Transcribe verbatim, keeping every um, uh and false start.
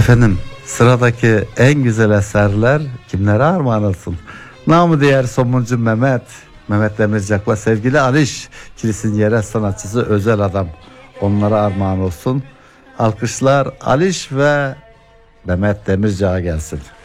Efendim, sıradaki en güzel eserler kimlere armağan olsun? Namı diğer Somuncu Mehmet, Mehmet Demircak'la sevgili Aliş, Kilis'in yerel sanatçısı Özel Adam. Onlara armağan olsun. Alkışlar Aliş ve Mehmet Demircak'a gelsin.